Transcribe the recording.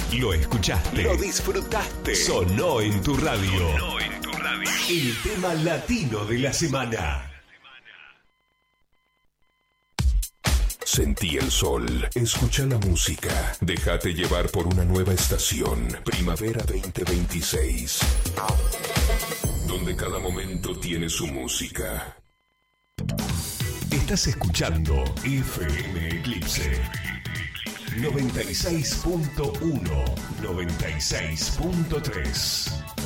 Lo escuchaste. Lo disfrutaste. Sonó en tu radio. El tema latino de la semana. Sentí el sol, escucha la música, déjate llevar por una nueva estación, Primavera 2026, donde cada momento tiene su música. Estás escuchando FM Eclipse 96.1, 96.3.